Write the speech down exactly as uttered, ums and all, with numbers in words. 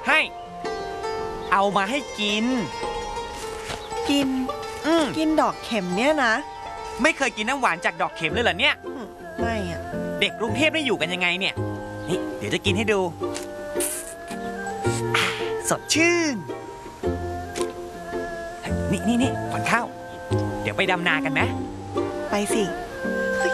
ให้ เอามาให้กินกินอืมกินดอกเข็มเนี่ยนะไม่เคยกินน้ำหวานจากดอกเข็มเลยเหรอเนี่ยอืมไม่อะเด็กกรุงเทพได้อยู่กันยังไงเนี่ย นี่เดี๋ยวจะกินให้ดูอ่ะสดชื่น นี่นี่นี่ขวัญข้าว เดี๋ยวไปดำนากันนะไปสิ